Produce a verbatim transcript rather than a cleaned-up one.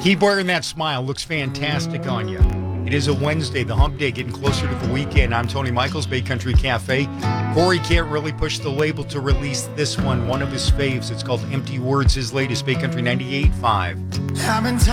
Keep wearing that smile. Looks fantastic on you. It is a Wednesday, the hump day, getting closer to the weekend. I'm Tony Michaels, Bay Country Cafe. Corey can't really push the label to release this one, one of his faves. It's called Empty Words, his latest, Bay Country ninety-eight point five.